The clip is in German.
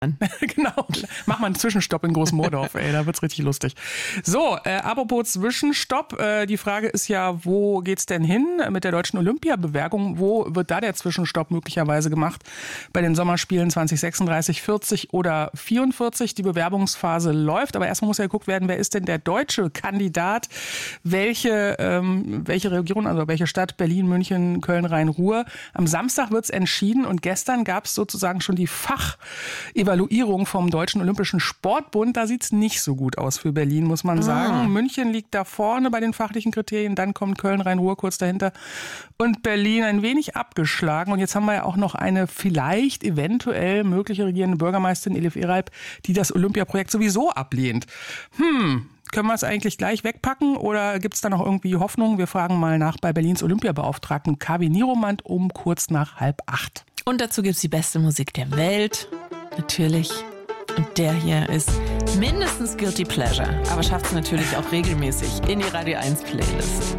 Genau, mach mal einen Zwischenstopp in Großmoordorf, ey, da wird's richtig lustig. So, apropos Zwischenstopp, die Frage ist ja, wo geht's denn hin mit der deutschen Olympiabewerbung? Wo wird da der Zwischenstopp möglicherweise gemacht? Bei den Sommerspielen 2036, 40 oder 44? Die Bewerbungsphase läuft, aber erstmal muss ja geguckt werden, wer ist denn der deutsche Kandidat? Welche Region, also welche Stadt? Berlin, München, Köln, Rhein-Ruhr. Am Samstag wird's entschieden und gestern gab's sozusagen schon die Fachevaluierung vom Deutschen Olympischen Sportbund. Da sieht's nicht so gut aus für Berlin, muss man sagen. München liegt da vorne bei den fachlichen Kriterien, dann kommt Köln, Rhein-Ruhr kurz dahinter und Berlin ein wenig abgeschlagen. Und jetzt haben wir ja auch noch eine vielleicht eventuell mögliche regierende Bürgermeisterin Elif Ereib, die das Olympiaprojekt sowieso ablehnt. Können wir es eigentlich gleich wegpacken oder gibt es da noch irgendwie Hoffnung? Wir fragen mal nach bei Berlins Olympiabeauftragten Kavi Nieromand um kurz nach 7:30. Und dazu gibt es die beste Musik der Welt. Natürlich. Und der hier ist mindestens Guilty Pleasure, aber schafft es natürlich auch regelmäßig in die Radio 1 Playlist.